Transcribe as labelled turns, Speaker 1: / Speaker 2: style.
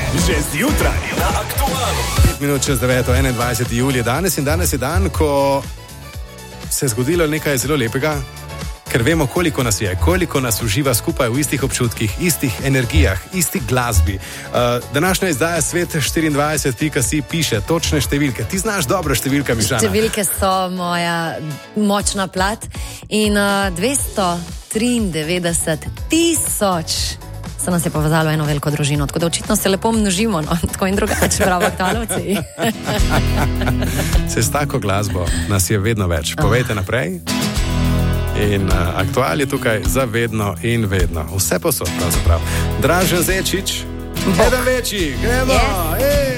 Speaker 1: že zjutraj na Aktualu.
Speaker 2: 5 minut čez 9, 21. julij danes in danes je dan, ko se je zgodilo nekaj zelo lepega, ker vemo, koliko nas je, koliko nas uživa skupaj v istih občutkih, istih energijah, istih glasbi. Današnja izdaja Svet24.si piše točne številke. Ti znaš dobro številkami, Žana.
Speaker 3: Številke so moja močna plat in 293.000 se nas je povezalo eno veliko družino, tako da očitno se lepo množimo, no, tako in drugače, prav aktualovci.
Speaker 2: Se s tako glasbo nas je vedno več. Povejte naprej. In Aktual je tukaj za vedno in vedno. Vse posod, pravzaprav. Dražen Zečič, eden večji, gremo! Yes.